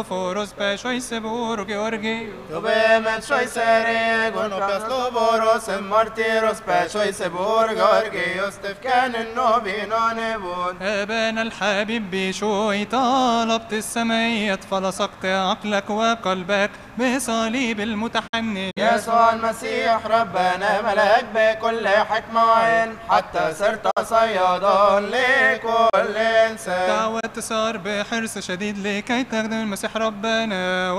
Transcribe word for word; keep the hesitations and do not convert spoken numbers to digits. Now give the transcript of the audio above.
Foros pesoi sebur Georgi. Tubemet shoj seri, gono pjaslo boros, en martiros pesoi sebur Georgios tefkan النوبين نبون. ابن الحبيب بشوي طلبت السمية فلصقت عقلك وقلبك بصليب المتحني. يسوع المسيح ربنا ملك بكل حكمة وعلم حتى صرت صيادا لكل إنسان. دعوة صار بحرص شديد لكي تخدم المسيح ربنا